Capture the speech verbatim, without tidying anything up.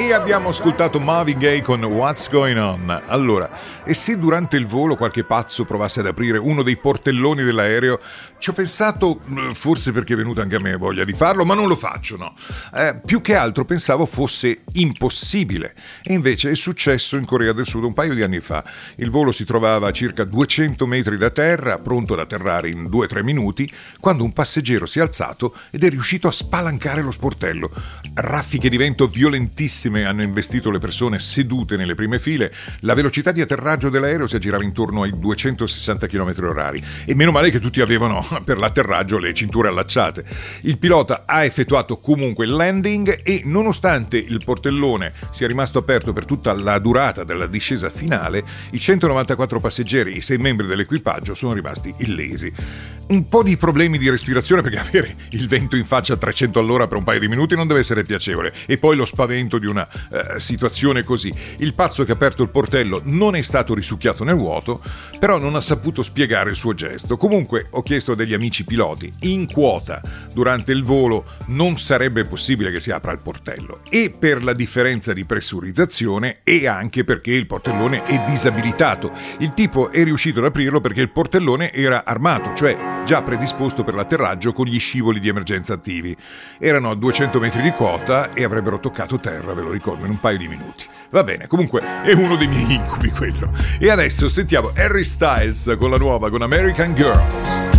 E abbiamo ascoltato Marvin Gaye con What's Going On. Allora, e se durante il volo qualche pazzo provasse ad aprire uno dei portelloni dell'aereo? Ci ho pensato, forse perché è venuta anche a me voglia di farlo, ma non lo faccio, no. Eh, più che altro pensavo fosse impossibile. E invece è successo in Corea del Sud un paio di anni fa. Il volo si trovava a circa duecento metri da terra, pronto ad atterrare in due tre minuti, quando un passeggero si è alzato ed è riuscito a spalancare lo sportello. Raffiche di vento violentissime hanno investito le persone sedute nelle prime file. La velocità di atterraggio dell'aereo si aggirava intorno ai duecentosessanta chilometri orari. E meno male che tutti avevano per l'atterraggio le cinture allacciate. Il pilota ha effettuato comunque il landing e, nonostante il portellone sia rimasto aperto per tutta la durata della discesa finale, i centonovantaquattro passeggeri e i sei membri dell'equipaggio sono rimasti illesi. Un po' di problemi di respirazione, perché avere il vento in faccia a trecento all'ora per un paio di minuti non deve essere piacevole, e poi lo spavento di una eh, situazione così. Il pazzo che ha aperto il portello non è stato risucchiato nel vuoto, però non ha saputo spiegare il suo gesto. Comunque ho chiesto a degli amici piloti: in quota durante il volo non sarebbe possibile che si apra il portello, e per la differenza di pressurizzazione e anche perché il portellone è disabilitato. Il tipo è riuscito ad aprirlo perché il portellone era armato, cioè già predisposto per l'atterraggio con gli scivoli di emergenza attivi. Erano a duecento metri di quota e avrebbero toccato terra, ve lo ricordo, in un paio di minuti. Va bene, comunque è uno dei miei incubi quello. E adesso sentiamo Harry Styles con la nuova, con American Girls.